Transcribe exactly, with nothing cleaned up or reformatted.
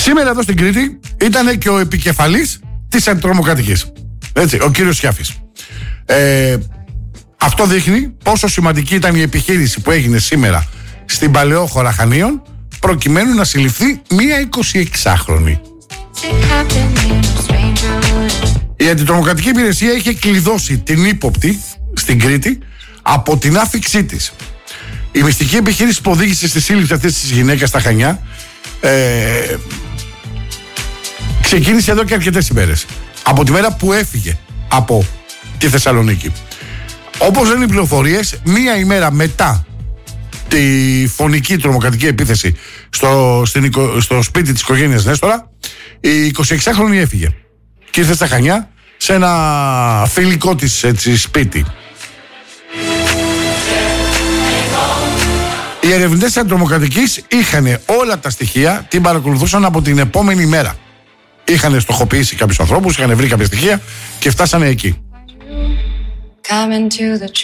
Σήμερα εδώ στην Κρήτη ήταν και ο επικεφαλής της αντιτρομοκρατικής. Έτσι, ο κύριος Σιάφης. Ε, αυτό δείχνει πόσο σημαντική ήταν η επιχείρηση που έγινε σήμερα στην Παλαιόχώρα Χανίων, προκειμένου να συλληφθεί μία εικοσιεξάχρονη. Η αντιτρομοκρατική υπηρεσία είχε κλειδώσει την ύποπτη στην Κρήτη από την άφηξή της. Η μυστική επιχείρηση που οδήγησε στη σύλληψη αυτής της γυναίκας στα Χανιά ε, ξεκίνησε εδώ και αρκετές ημέρες. Από τη μέρα που έφυγε από τη Θεσσαλονίκη. Όπως λένε οι πληροφορίες, μία ημέρα μετά τη φωνική τρομοκρατική επίθεση στο, στην, στο σπίτι της οικογένειας Νέστορα, η εικοσιεξάχρονη έφυγε και ήρθε στα Χανιά σε ένα φιλικό της έτσι, σπίτι. Οι ερευνητές της αντιτρομοκρατικής είχαν όλα τα στοιχεία, την παρακολουθούσαν από την επόμενη μέρα. Είχαν στοχοποιήσει κάποιους ανθρώπους, είχαν βρει κάποια στοιχεία και φτάσανε εκεί.